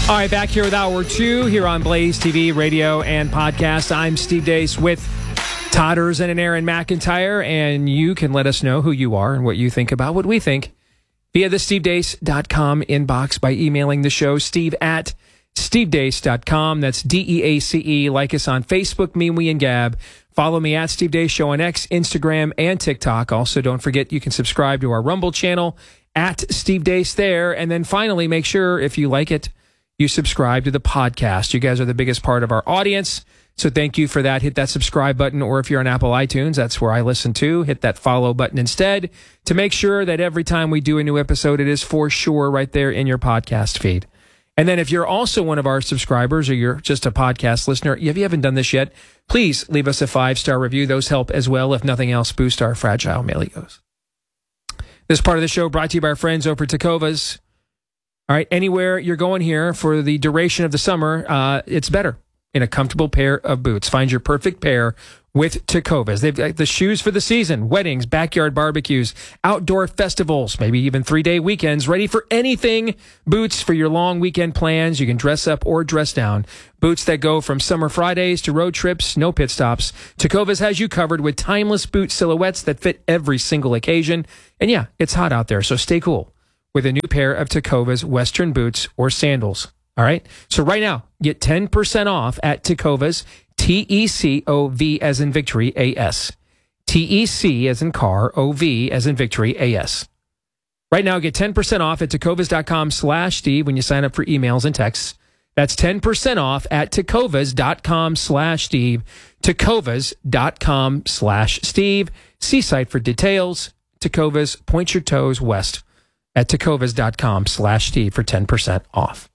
All right, back here with Hour 2 here on Blaze TV, radio, and podcast. I'm Steve Deace with Todd Erzin and Aaron McIntyre, and you can let us know who you are and what you think about what we think via the stevedeace.com inbox by emailing the show, steve@stevedeace.com. That's DEACE. Like us on Facebook, MeWe, and Gab. Follow me at Steve Deace Show on X, Instagram, and TikTok. Also, don't forget you can subscribe to our Rumble channel at Steve Deace there. And then finally, make sure, if you like it, you subscribe to the podcast. You guys are the biggest part of our audience, so thank you for that. Hit that subscribe button, or if you're on Apple iTunes, that's where I listen to. Hit that follow button instead to make sure that every time we do a new episode, it is for sure right there in your podcast feed. And then if you're also one of our subscribers, or you're just a podcast listener, if you haven't done this yet, please leave us a 5-star review. Those help as well. If nothing else, boost our fragile mail egos. This part of the show brought to you by our friends over at Tecovas. All right, anywhere you're going here for the duration of the summer, it's better in a comfortable pair of boots. Find your perfect pair with Tecovas. They've got the shoes for the season, weddings, backyard barbecues, outdoor festivals, maybe even 3-day weekends, ready for anything. Boots for your long weekend plans. You can dress up or dress down. Boots that go from summer Fridays to road trips, no pit stops. Tecovas has you covered with timeless boot silhouettes that fit every single occasion. And yeah, it's hot out there, so stay cool with a new pair of Tecovas Western boots or sandals. All right? So right now, get 10% off at Tecovas, TECOV as in victory, AS. TEC as in car, OV as in victory, AS. Right now, get 10% off at tecovas.com/Steve when you sign up for emails and texts. That's 10% off at tecovas.com/Steve. Tecovas.com/Steve. See site for details. Tecovas, point your toes west at tecovas.com/Steve for 10% off.